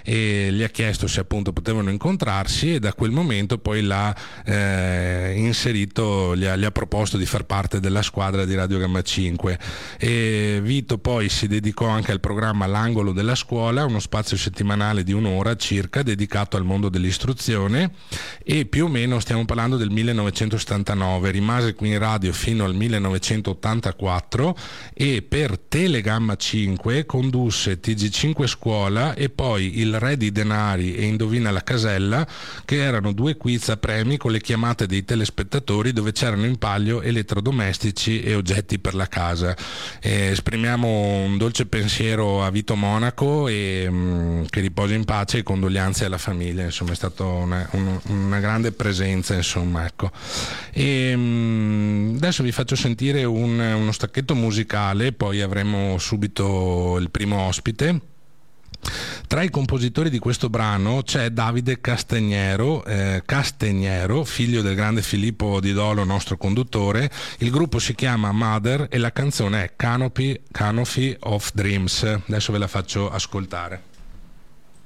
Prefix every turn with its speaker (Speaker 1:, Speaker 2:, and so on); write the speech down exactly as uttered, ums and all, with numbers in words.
Speaker 1: e gli ha chiesto se appunto potevano incontrarsi, e da quel momento poi l'ha eh, inserito, gli ha, gli ha proposto di far parte della squadra di Radio Gamma cinque. E Vito poi si dedicò anche al programma L'angolo della scuola, uno spazio settimanale di un'ora circa dedicato al mondo dell'istruzione, e più o meno stiamo parlando del millenovecentosettantanove. Rimase qui in radio fino al millenovecentottantaquattro e per Telegamma cinque condusse T G cinque Scuola e poi Il Re di Denari e Indovina la Casella, che erano due quiz a premi con le chiamate dei telespettatori, dove c'erano in palio elettrodomestici e oggetti per la casa. Eh, esprimiamo un dolce pensiero a Vito Monaco e mh, che riposi in pace, e condoglianze alla famiglia. Insomma, è stata una, una, una grande presenza, insomma, ecco. E mh, adesso vi faccio sentire un, uno stacchetto musicale, poi avremo subito il primo ospite. Tra i compositori di questo brano c'è Davide Castagnero, eh, Castagnero, figlio del grande Filippo Di Dolo, nostro conduttore. Il gruppo si chiama Mother e la canzone è Canopy, Canopy of Dreams. Adesso ve la faccio ascoltare.